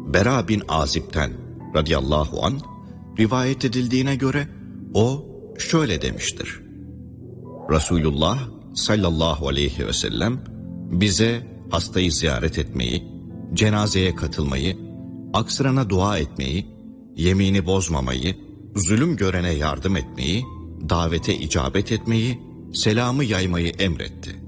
Bera bin Azib'ten radıyallahu an rivayet edildiğine göre o şöyle demiştir. Resulullah sallallahu aleyhi ve sellem bize hastayı ziyaret etmeyi, cenazeye katılmayı, aksırana dua etmeyi, yemini bozmamayı, zulüm görene yardım etmeyi, davete icabet etmeyi, selamı yaymayı emretti.